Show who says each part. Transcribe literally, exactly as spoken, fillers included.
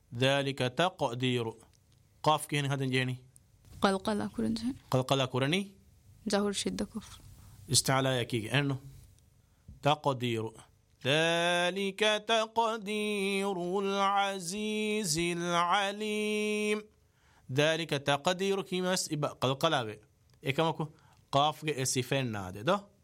Speaker 1: ذلك تقدير قاف كين هذا جيني
Speaker 2: قلقلة كورنجين
Speaker 1: قلقلة كورني
Speaker 2: جهور شدة كفر
Speaker 1: استعلاء يكيك أنه تقدير ذلك تقدير العزيز العليم ذلك تقدير كيمس إبا قلقلة إيه كمكو قاف إسفين نادي ده